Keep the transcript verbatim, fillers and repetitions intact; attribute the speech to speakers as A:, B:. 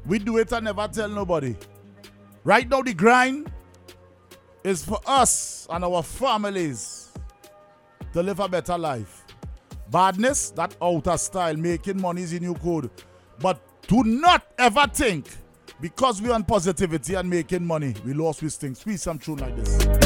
A: We do it and never tell nobody. Right now, the grind is for us and our families to live a better life. Badness, that out of style, making money is in new code. But do not ever think, because we on positivity and making money, we lost with things. Squeeze some tune like this.